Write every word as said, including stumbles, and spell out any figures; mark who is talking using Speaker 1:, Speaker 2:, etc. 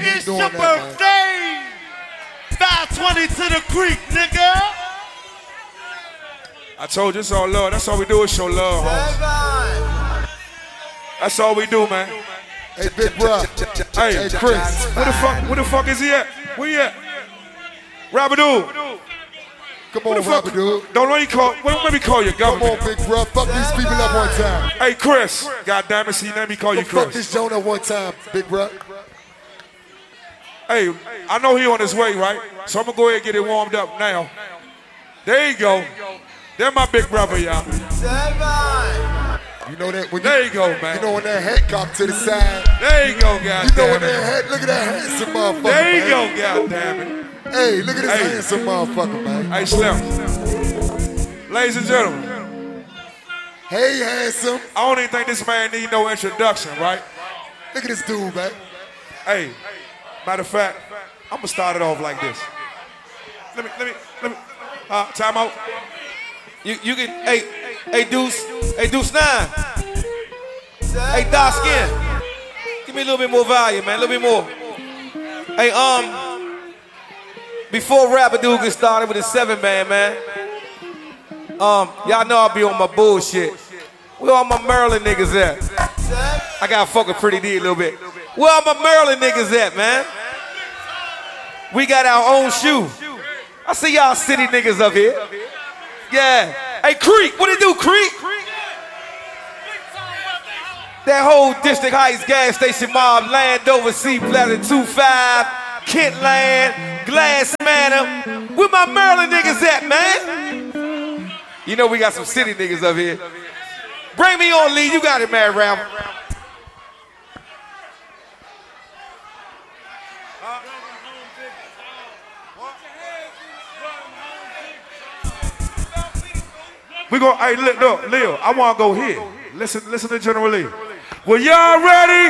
Speaker 1: It's your birthday. five twenty to the creek, nigga.
Speaker 2: I told you it's all love. That's all we do is show love, homies. That's all we do, man.
Speaker 3: Hey, big bro.
Speaker 2: Hey,
Speaker 3: hey, Chris.
Speaker 2: Where the fuck? Where the fuck is he at? Where he at? Rabadoo.
Speaker 3: Come on, Rabadoo.
Speaker 2: Don't let me call. Let me call your government.
Speaker 3: Come on, big bro. Fuck these people up one time.
Speaker 2: Hey, Chris. God damn it, see, let me call you Chris.
Speaker 3: Fuck this Jonah one time, big bro.
Speaker 2: Hey, I know he on his way, right? So I'm gonna go ahead and get it warmed up now. There you go. They're my big brother, y'all.
Speaker 3: You know that when you,
Speaker 2: there you go, man.
Speaker 3: You know when that head cocked to the side.
Speaker 2: There you go, goddamn.
Speaker 3: You know when that head, look at that handsome motherfucker.
Speaker 2: There you
Speaker 3: man.
Speaker 2: go, goddamn it.
Speaker 3: Hey, look at this
Speaker 2: hey.
Speaker 3: handsome motherfucker, man.
Speaker 2: Hey, Slim. Ladies and gentlemen.
Speaker 3: Hey, handsome.
Speaker 2: I don't even think this man need no introduction, right?
Speaker 3: Look at this dude, man.
Speaker 2: Hey, matter of fact, I'm gonna start it off like this. Let me, let me, let me. Uh, time out.
Speaker 4: You, you can, hey, hey, Deuce, hey, Deuce Nine. Hey, Dark Skin. Give me a little bit more volume, man, a little bit more. Hey, um, before Rabadoo get started with his seven man, man, um, y'all know I'll be on my bullshit. Where all my Maryland niggas at? I gotta fuck with Pretty D a little bit. Where all my Maryland niggas at, man? We got our own shoe. I see y'all city niggas up here. Yeah. Hey, Creek, what it do, Creek? That whole District Heights gas station mob, Landover, Sea Plaza, two five, Kentland, Glass Manor. Where my Maryland niggas at, man? You know we got some city niggas up here. Bring me on, Lee. You got it, man, Ram.
Speaker 2: We go, hey, look, look, Leo, I want to go here. Listen, listen to General Lee. Well, y'all ready?